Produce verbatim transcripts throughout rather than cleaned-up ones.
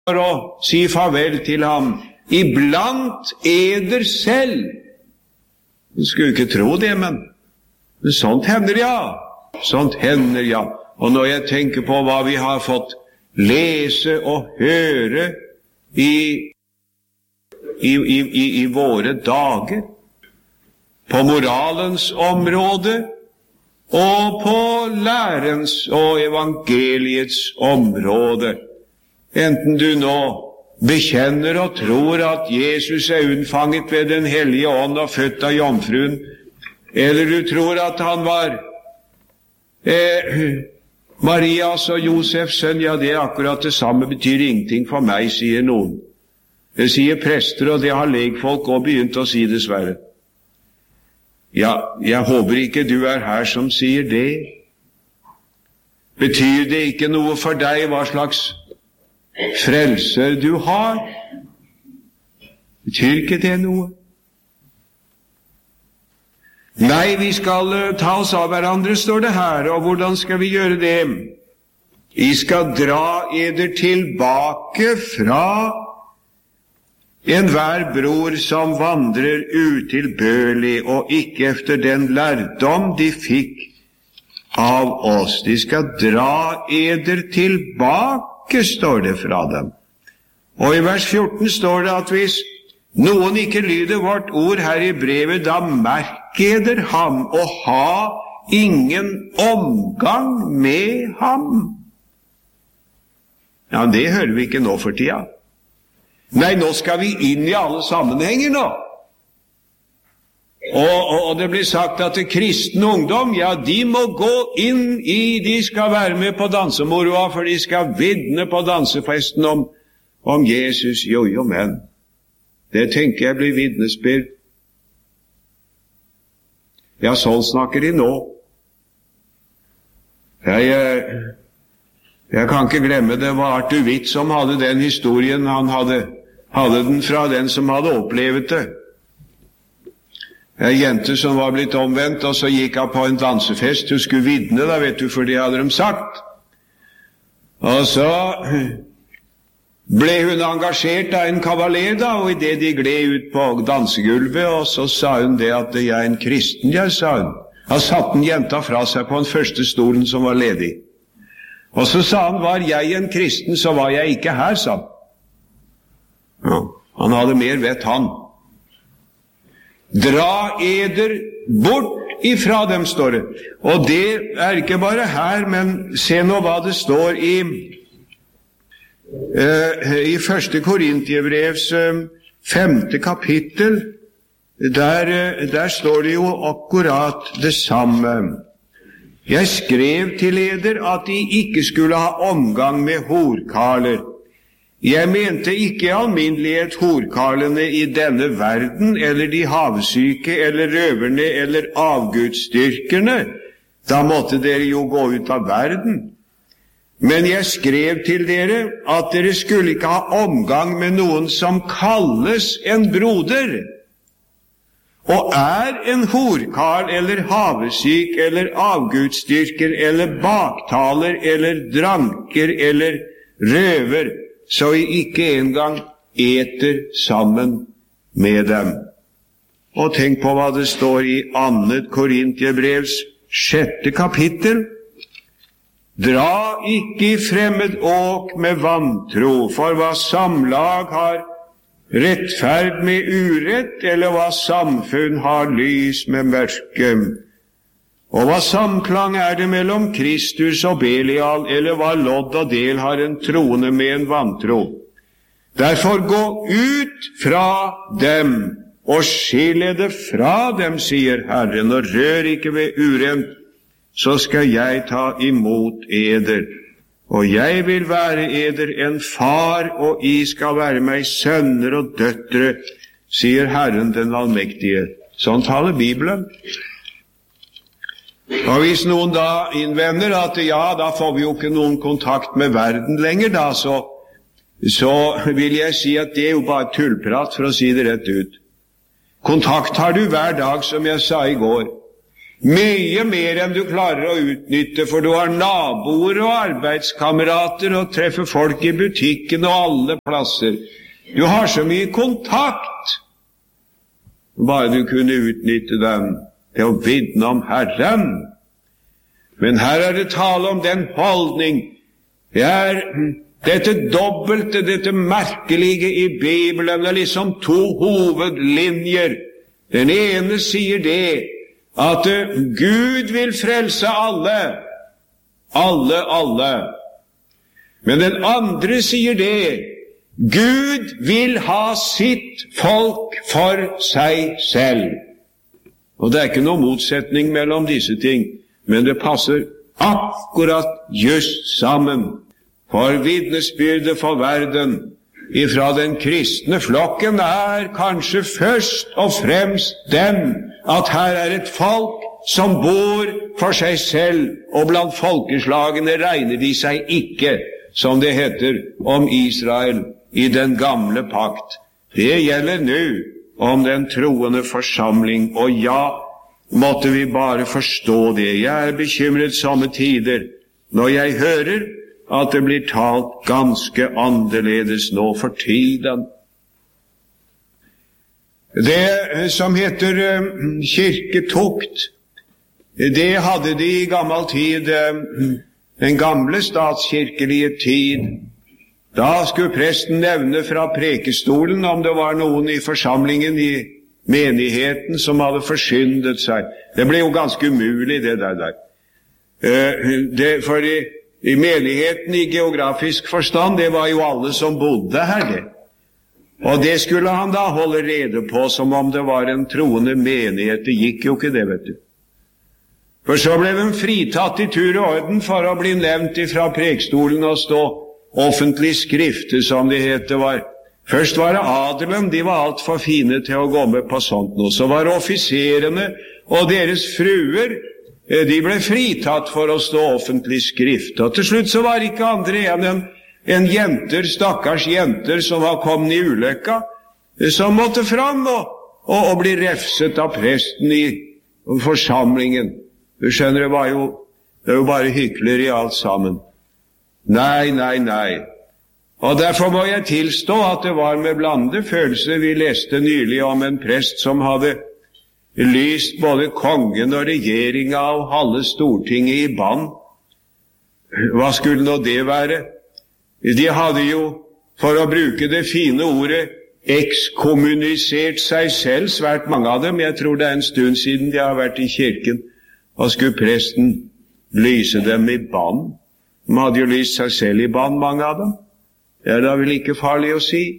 for å si farvel til ham, iblant eder selv. Du skulle ikke tro det, men, men sånt hender, ja. Sånt hender, ja. Og når jeg tenker på hva vi har fått lese og høre i, i, i, i, i våre dager, på moralens område, og på lærens og evangeliets område, enten du nå bekjenner og tror at Jesus er unnfanget ved den hellige ånd og født av jomfruen, eller du tror at han var eh, Marias og Josefs sønn, ja, det er akkurat det samme, betyr ingenting for meg, sier noen. Det sier prester, og det har legfolk også begynt å si, dessverre. Ja, jeg håper ikke du er her som sier det. Betyr det ikke noe for deg hva slags frelser du har? Betyr ikke det noe? Nei, vi skal ta oss av hverandre, står det her, og hvordan skal vi gjøre det? Vi skal dra eder tilbake fra enhver bror som vandrer utilbørlig og ikke efter den lærdom de fikk av oss. De skal dra eder tilbake, står det fra dem. Og i vers fjorten står det at hvis noen ikke lyder vårt ord her i brevet, da merk eder ham og ha ingen omgang med ham. Ja, det hører vi ikke nå for tida. Nei, nå skal vi inn i alle sammenhenger nå. Og, og, og det blir sagt at det kristne ungdom, ja, de må gå inn i, de skal være med på dansemoroa, for de skal vidne på dansefesten om, om Jesus. Jo, jo, men det tenker jeg blir vidnesbyrd. Ja, sånn snakker de nå. Jeg, jeg kan ikke glemme, det var Arthur Witt som hadde den historien. Han hadde, hadde den fra den som hadde opplevet det. En jente som var blitt omvendt, og så gikk hun på en dansefest. Hun skulle vidne, da vet du, for det hadde de sagt. Og så ble hun engasjert av en kavaler, da, og i det de gled ut på dansegulvet, og så sa hun det at jeg er en kristen, jeg, sa hun. Han satte en jenta fra seg på den første stolen som var ledig. Og så sa han, var jeg en kristen, så var jeg ikke her, sa han. Ja, han hadde mer vett, han. Dra eder bort ifra dem, står det. Og det er ikke bare her, men se nå hva det står i uh, i første Korintiabrevs uh, femte kapittel. Der, uh, der står det jo akkurat det samme. Jeg skrev til eder at de ikke skulle ha omgang med horkarler. Jeg mente ikke i alminnelighet horkarlene i denne verden, eller de havsyke, eller røverne, eller avgudsdyrkerne. Da måtte dere jo gå ut av verden. Men jeg skrev til dere at dere skulle ikke ha omgang med noen som kalles en broder, og er en horkarl, eller havesyk, eller avgudsdyrker, eller baktaler, eller dranker, eller røver, så vi ikke engang eter sammen med dem. Og tenk på hva det står i annet Korintiabrevs sjette kapittel. Dra ikke i fremmed åk med vantro, for hva samlag har rettferd med urett, eller hva samfunn har lys med mørke. Og hva samklang er det mellom Kristus og Belial, eller hva lodd og del har en troende med en vantro? Derfor gå ut fra dem, og skille det fra dem, sier Herren, og rør ikke ved urent, så skal jeg ta imot eder. Og jeg vil være eder en far, og I skal være meg sønner og døtre, sier Herren den allmektige. Sånn taler Bibelen. Og hvis noen da innvender at ja, da får vi jo ikke noen kontakt med verden lenger da, så, så vil jeg si at det er jo bare tullprat, for å si det rett ut. Kontakt har du hver dag, som jeg sa i går. Mye mer enn du klarer å utnytte, for du har naboer og arbeidskamerater og treffer folk i butikken og alle plasser. Du har så mye kontakt. Bare du kunne utnytte den til å vitne om Herren. Men her er det tale om den holdning. Det er dette dobbelte, dette merkelige i Bibelen, er liksom to hovedlinjer. Den ene sier det, at Gud vil frelse alle. Alle, alle. Men den andre sier det, Gud vil ha sitt folk for seg selv. Og det er ikke noen motsetning mellom disse ting, men det passer akkurat just sammen. For vitnesbyrdet for verden ifra den kristne flokken er kanskje først og fremst den at her er et folk som bor for seg selv, og blant folkeslagene regner de seg ikke, som det heter om Israel i den gamle pakt. Det gjelder nå om den troende forsamling, og ja, måtte vi bare forstå det. Jeg er bekymret somme tider når jeg hører at det blir talt ganske annerledes nå for tiden. Det som heter kirketukt, det hadde de i gammel tid, den gamle statskirkelige tid. Da skulle presten nevne fra prekestolen om det var noen i forsamlingen i menigheten som hadde forsyndet seg. Det ble jo ganske umulig, det der. der. Det, for i, i menigheten i geografisk forstand, det var jo alle som bodde her, det. Og det skulle han da holde rede på som om det var en troende menighet. Det gikk jo ikke det, vet du. For så ble de fritatt i tur og orden for å bli nevnt ifra prekestolen og stå offentlig skrifte, som det heter var. Først var det adelen, de var alt for fine til å gå med på sånt nå. Så var det offiserene og deres fruer, de ble fritatt for å stå offentlig skrifte. Og til slutt så var det ikke andre enn en, en jenter, stakkars jenter som var kommet i ulykka, som måtte fram og, og, og bli refset av presten i forsamlingen. Du skjønner, det var jo, det var jo bare hykler i alt sammen. Nei, nei, nei. Og derfor må jeg tilstå at det var med blandede følelser. Vi leste nylig om en prest som hadde lyst både kongen og regjeringa og halve Stortinget i bann. Hva skulle nå det være? De hadde jo, for å bruke det fine ordet, ekskommunisert seg selv, svært mange av dem. Jeg tror det er en stund siden de har vært i kirken. Og skulle presten lyse dem i bann? De hadde jo lyst seg selv i bann, mange av dem. Det er da vel ikke farlig å si.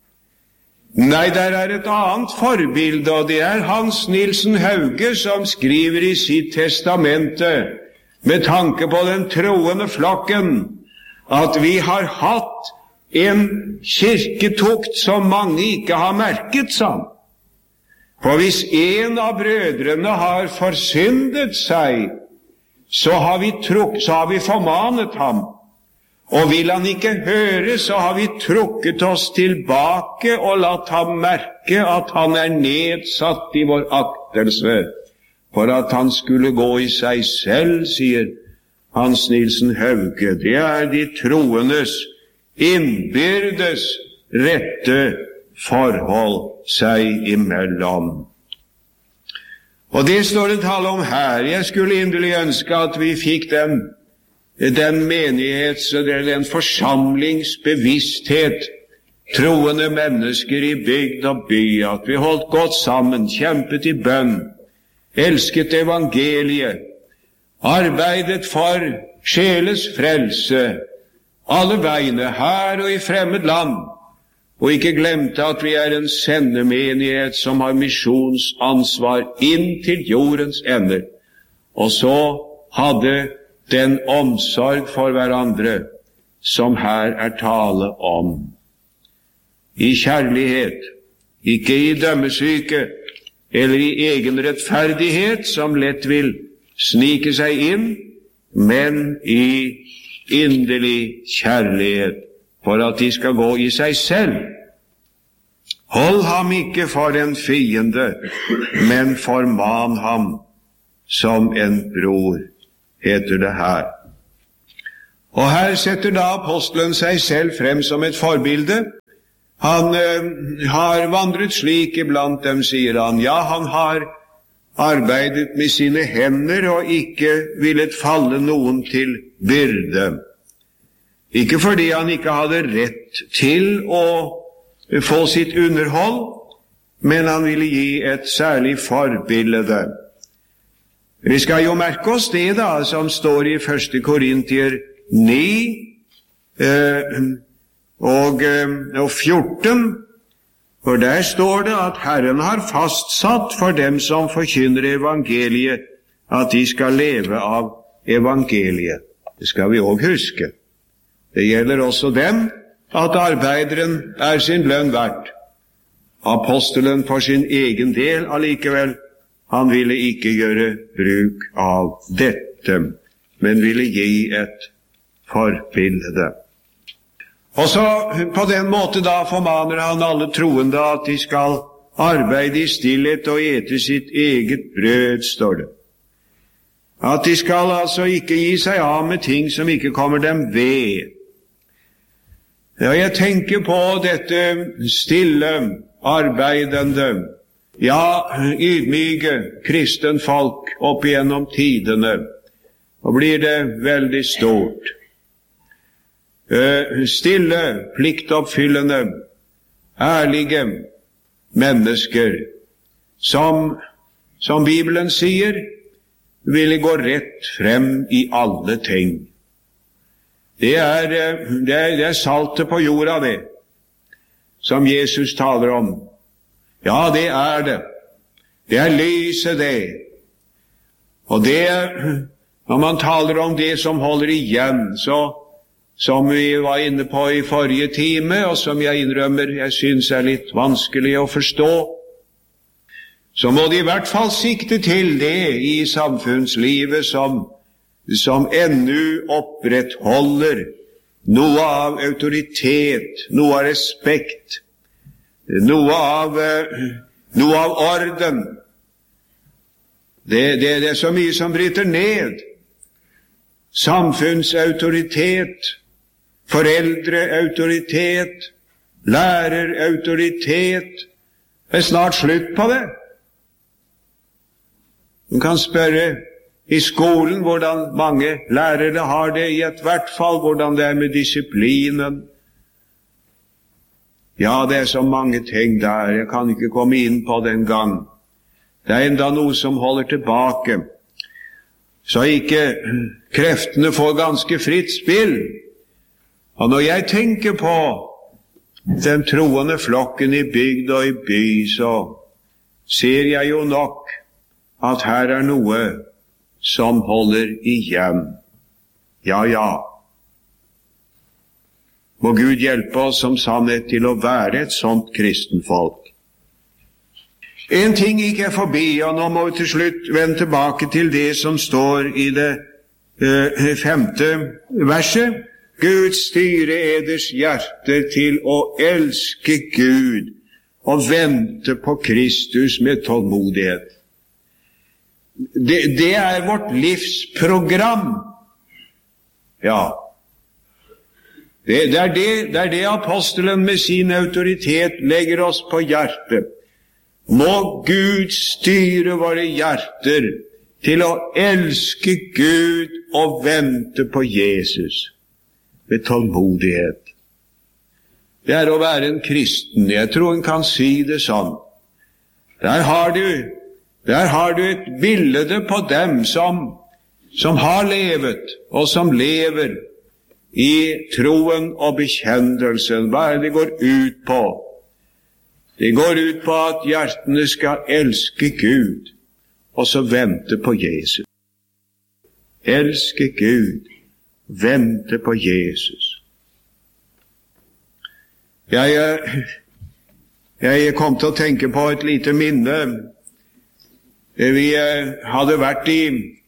Nei, der er et annet forbilde, og det er Hans Nilsen Hauge som skriver i sitt testamente, med tanke på den troende flokken, at vi har hatt en kirketukt som mange ikke har merket seg. For hvis en av brødrene har forsyndet seg, så har vi, truk, så har vi formanet ham. Og vil han ikke høre, så har vi trukket oss tilbake og latt ham merke at han er nedsatt i vår aktelse, for at han skulle gå i seg selv, sier Hans Nilsen Hauge. Det er de troendes innbyrdes rette forhold seg imellom. Og det står det tale om her. Jeg skulle inderlig ønske at vi fikk den, den menighets, eller den forsamlingsbevissthet, troende mennesker i bygd og by, at vi holdt godt sammen, kjempet i bønn, elsket evangeliet, arbeidet for sjeles frelse, alle veiene, her og i fremmed land, og ikke glemte at vi er en sendemenighet som har misjonsansvar inn til jordens ender. Og så hadde den omsorg for hverandre som her er tale om. I kjærlighet, ikke i dømmesyke eller i egen rettferdighet som lett vil snike seg inn, men i inderlig kjærlighet, for at de skal gå i seg selv. Hold ham ikke for en fiende, men forman ham, som en bror, heter det her. Og her setter da apostelen seg selv frem som et forbilde. Han eh, har vandret slik iblant dem, sier han. Ja, han har arbeidet med sine hender og ikke villet falle noen til byrde. Ikke fordi han ikke hadde rett til å få sitt underhold, men han ville gi et særlig forbilde. Vi skal jo merke oss det da, som står i første Korintier ni eh, og, eh, og fjorten, for der står det at Herren har fastsatt for dem som forkynner evangeliet, at de skal leve av evangeliet. Det skal vi også huske. Det gjelder også dem, at arbeideren er sin lønn verdt. Apostelen for sin egen del allikevel, han ville ikke gjøre bruk av dette, men ville gi et forbilde. Og så på den måte da formaner han alle troende at de skal arbeide i stillhet og ete sitt eget brød, står det. At de skal altså ikke gi seg av med ting som ikke kommer dem ved. Ja, jeg tenker på dette stille, arbeidende, ja, ydmyke kristen folk opp igjennom tidene, og blir det veldig stort. Stille, pliktoppfyllende, ærlige mennesker som, som Bibelen sier, ville gå rett frem i alle ting. Det er, det er, det er saltet på jorda, det, som Jesus taler om. Ja, det er det. Det er lyset, det. Og det, når man taler om det som holder igjen, så som vi var inne på i forrige time, og som jeg innrømmer jeg synes er litt vanskelig å forstå, så må de i hvert fall sikte til det i samfunnslivet som, som ennå opprettholder noe av autoritet, noe av respekt, noe av, noe av orden. Det, det, det er så mye som bryter ned. Samfunnsautoritet, foreldreautoritet, lærerautoritet. Det er snart slutt på det. Man kan spørre i skolen hvordan mange lærere har det, i et hvert fall hvordan det er med disiplinen. Ja, det er så mange ting der, jeg kan ikke komme inn på den gang. Det er enda noe som holder tilbake, så ikke kreftene får ganske fritt spill. Og når jeg tenker på den troende flokken i bygd og i by, så ser jeg jo nok at her er noe som holder igjen. Ja, ja. Må Gud hjelpe oss som sannhet til å være et sånt kristenfolk. En ting gikk jeg forbi, og nå må vi til slutt vende tilbake til det som står i det uh, femte verset. Gud styre eders hjerter til å elske Gud og vente på Kristus med tålmodighet. Det, det er vårt livsprogram. Ja. Det, det, er det, det er det apostelen med sin autoritet legger oss på hjertet. Må Gud styre våre hjerter til å elske Gud og vente på Jesus med tålmodighet. Det er å være en kristen. Jeg tror en kan si det sånn. Der har du, der har du et bilde på dem som, som har levet, og som lever i troen og bekjennelsen. Hva er det går ut på? Det går ut på at hjertene skal elske Gud, og så vente på Jesus. Elske Gud, vente på Jesus. Jeg, jeg kom til å tenke på et lite minne. Vi hadde vært i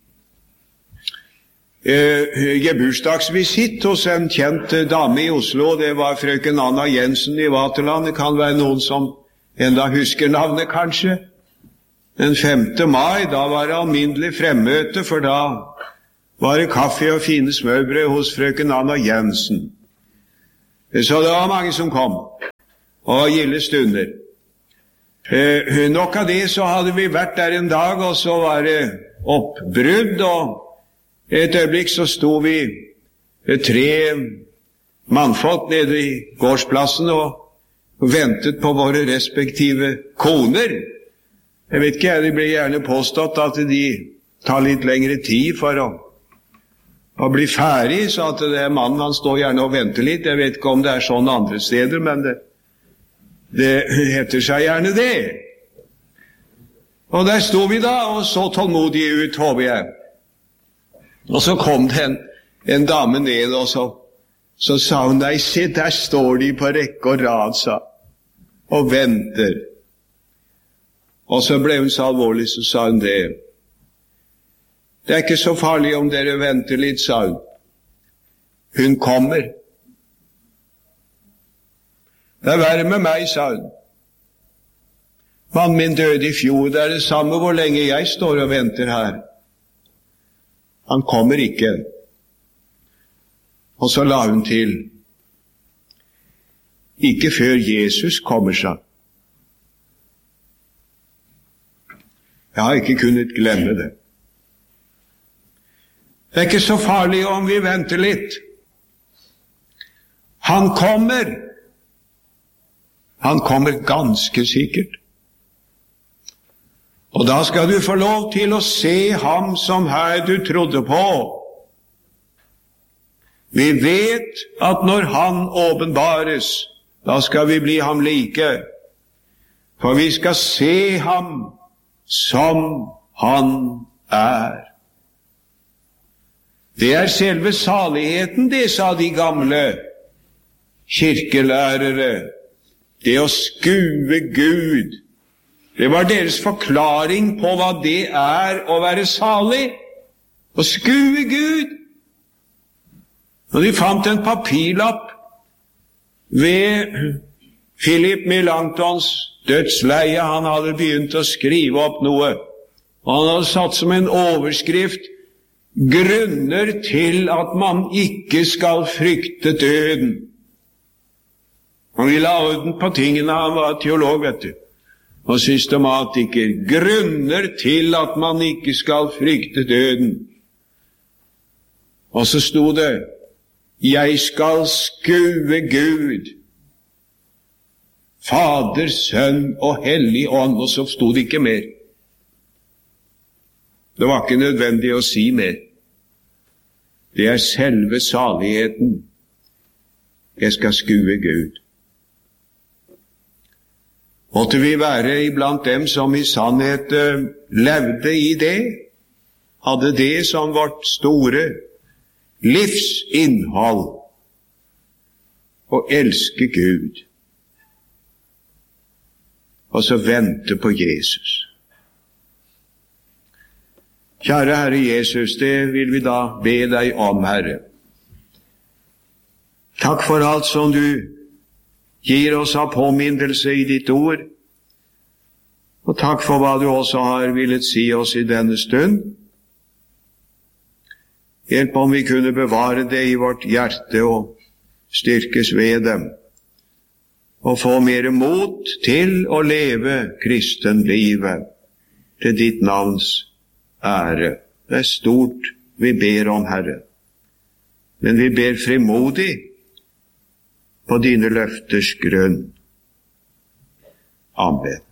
eh, gebursdagsvisitt hos en kjent dame i Oslo. Det var frøken Anna Jensen i Vaterland. Det kan være noen som enda husker navnet, kanskje. Den femte mai, da var det alminnelig fremmøte, for da var det kaffe og fine smørbrød hos frøken Anna Jensen. Så det var mange som kom, og gilde stunder. Eh, nok av det så hadde vi vært der en dag, og så var det oppbrudd, og et øyeblikk så sto vi tre mannfolk nede i gårdsplassen og ventet på våre respektive koner. Jeg vet ikke, det blir gjerne påstått at de tar litt lengre tid for å, å bli ferdig, så at det er mannen, han står gjerne og venter litt. Jeg vet ikke om det er sånn andre steder, men det, det heter seg gjerne det. Og der sto vi da, og så tålmodige ut, håper jeg. Og så kom det en, en dame ned, og så, så sa hun, nei, se, der står de på rekke og rad, sa, og venter. Og så ble hun så alvorlig, så sa hun det. Det er ikke så farlig om dere venter litt, sa hun. Hun kommer. Det er verre med meg, sa hun. Mannen min døde i fjor, det er det samme hvor lenge jeg står og venter her. Han kommer ikke. Og så la hun til. Ikke før Jesus kommer, sa. Jeg har ikke kunnet glemme det. Det er ikke så farlig om vi venter litt. Han kommer. Han kommer ganske sikkert. Og da skal du få lov til å se ham som her du trodde på. Vi vet at når han åpenbares, da skal vi bli ham like. For vi skal se ham som han er. Det er selve saligheten, det, sa de gamle kirkelærere. Det å skue Gud. Det var deres forklaring på hva det er å være salig. Å skue Gud. Og de fant en papirlapp ved Philip Melanchtons dødsleie. Han hadde begynt å skrive opp noe. Og han hadde satt som en overskrift grunner til at man ikke skal frykte døden. Han ville ha orden på tingene. Han var teolog, vet du, og systematiker. Grunner til at man ikke skal frykte døden. Og så sto det, jeg skal skue Gud, Fader, Sønn og Hellig Ånd, og så sto det ikke mer. Det var ikke nødvendig å si mer. Det er selve saligheten. Jeg skal skue Gud. Måtte vi være iblant dem som i sannhet uh, levde i det, hadde det som vårt store livsinnhold, å elske Gud, og så vente på Jesus. Kjære Herre Jesus, det vil vi da be deg om, Herre. Takk for alt som du gir oss av påminnelse i ditt ord, og takk for hva du også har villet si oss i denne stund. Hjelp om vi kunne bevare det i vårt hjerte og styrkes ved dem, og få mer mot til å leve kristenlivet til ditt navns ære. Det er stort vi ber om, Herre, men vi ber frimodig på dine løfters grunn. Amen.